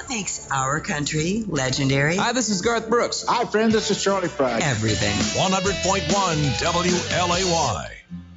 makes our country legendary? Hi, this is Garth Brooks. Hi, friend. This is Charlie Pride. Everything. 100.1 WLAY.